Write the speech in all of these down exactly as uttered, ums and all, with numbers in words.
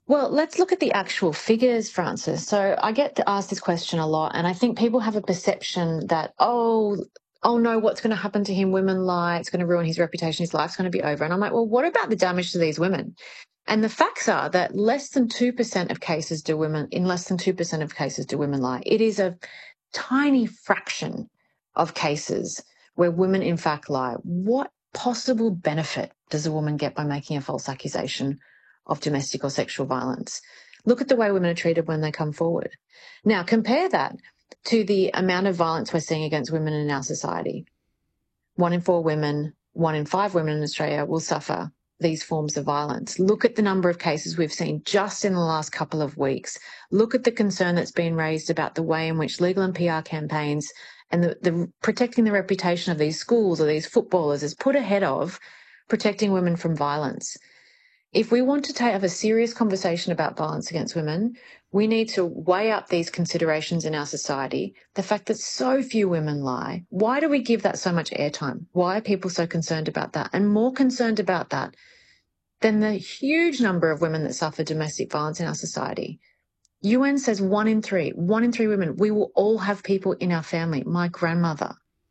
Well, let's look at the actual figures, Francis. So I get asked this question a lot, and I think people have a perception that, oh, oh no, what's going to happen to him? Women lie, it's going to ruin his reputation, his life's going to be over. And I'm like, well, what about the damage to these women? And the facts are that less than two percent of cases do women, in less than two percent of cases do women lie. It is a tiny fraction of cases where women in fact lie. What possible benefit does a woman get by making a false accusation of domestic or sexual violence? Look at the way women are treated when they come forward. Now, compare that to the amount of violence we're seeing against women in our society. One in four women, one in five women in Australia will suffer these forms of violence. Look at the number of cases we've seen just in the last couple of weeks. Look at the concern that's been raised about the way in which legal and P R campaigns and the, the protecting the reputation of these schools or these footballers is put ahead of protecting women from violence. If we want to ta- have a serious conversation about violence against women, we need to weigh up these considerations in our society. The fact that so few women lie. Why do we give that so much airtime? Why are people so concerned about that? And more concerned about that than the huge number of women that suffer domestic violence in our society. U N says one in three, one in three women. We will all have people in our family. My grandmother.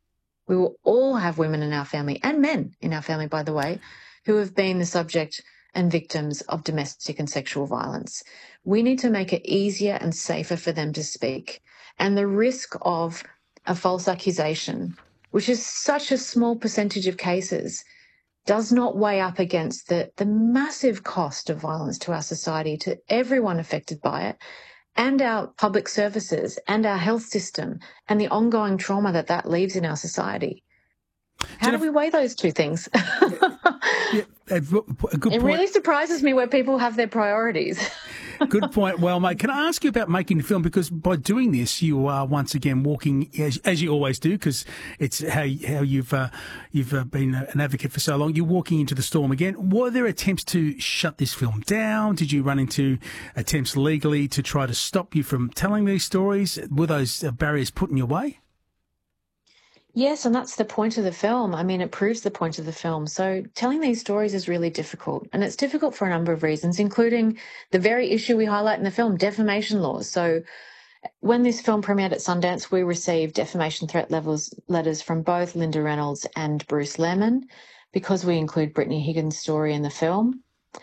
We will all have women in our family, and men in our family, by the way, who have been the subject and victims of domestic and sexual violence. We need to make it easier and safer for them to speak. And the risk of a false accusation, which is such a small percentage of cases, does not weigh up against the, the massive cost of violence to our society, to everyone affected by it, and our public services and our health system and the ongoing trauma that that leaves in our society. How Jennifer, do we weigh those two things? yeah, a good it point. really surprises me where people have their priorities. Good point. Well, mate, can I ask you about making the film? Because by doing this, you are once again walking, as, as you always do, because it's how how you've uh, you've uh, been an advocate for so long. You're walking into the storm again. Were there attempts to shut this film down? Did you run into attempts legally to try to stop you from telling these stories? Were those barriers put in your way? Yes, and that's the point of the film. I mean, it proves the point of the film. So telling these stories is really difficult, and it's difficult for a number of reasons, including the very issue we highlight in the film, defamation laws. So when this film premiered at Sundance, we received defamation threat levels letters from both Linda Reynolds and Bruce Lehrmann because we include Brittany Higgins' story in the film.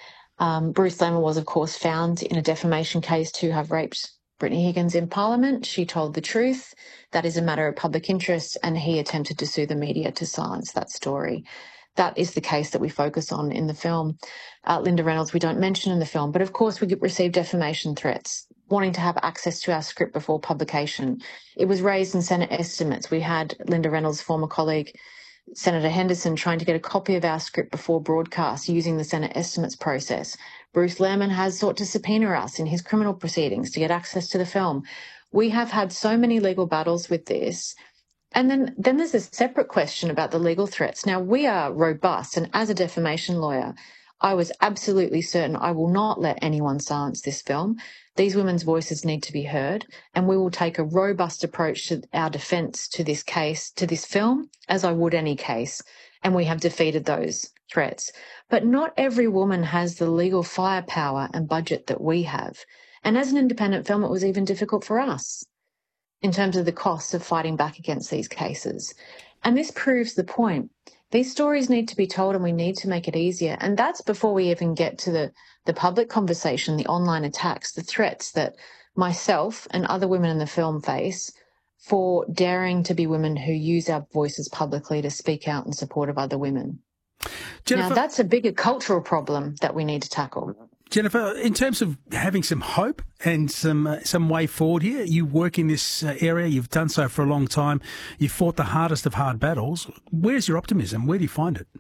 Um, Bruce Lehrmann was, of course, found in a defamation case to have raped Brittany Higgins in Parliament. She told the truth. That is a matter of public interest, and he attempted to sue the media to silence that story. That is the case that we focus on in the film. Uh, Linda Reynolds we don't mention in the film, but of course we received defamation threats, wanting to have access to our script before publication. It was raised in Senate estimates. We had Linda Reynolds' former colleague, Senator Henderson, trying to get a copy of our script before broadcast using the Senate estimates process. Bruce Lehrmann has sought to subpoena us in his criminal proceedings to get access to the film. We have had so many legal battles with this. And then, then there's a separate question about the legal threats. Now, we are robust, and as a defamation lawyer, I was absolutely certain I will not let anyone silence this film. These women's voices need to be heard, and we will take a robust approach to our defence to this case, to this film, as I would any case, and we have defeated those threats. But not every woman has the legal firepower and budget that we have. And as an independent film, it was even difficult for us in terms of the costs of fighting back against these cases. And this proves the point. These stories need to be told, and we need to make it easier. And that's before we even get to the, the public conversation, the online attacks, the threats that myself and other women in the film face for daring to be women who use our voices publicly to speak out in support of other women. Jennifer, now, that's a bigger cultural problem that we need to tackle. Jennifer, in terms of having some hope and some uh, some way forward here, you work in this uh, area, you've done so for a long time, you've fought the hardest of hard battles. Where's your optimism? Where do you find it?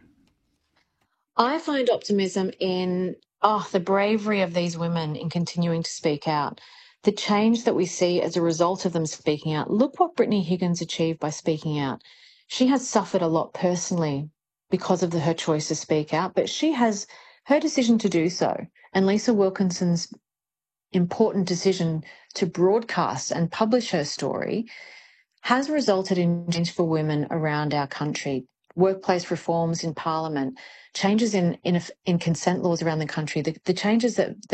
I find optimism in oh, the bravery of these women in continuing to speak out, the change that we see as a result of them speaking out. Look what Brittany Higgins achieved by speaking out. She has suffered a lot personally because of the, her choice to speak out, but she has her decision to do so, and Lisa Wilkinson's important decision to broadcast and publish her story has resulted in change for women around our country. Workplace reforms in Parliament, changes in in, in consent laws around the country, the, the changes that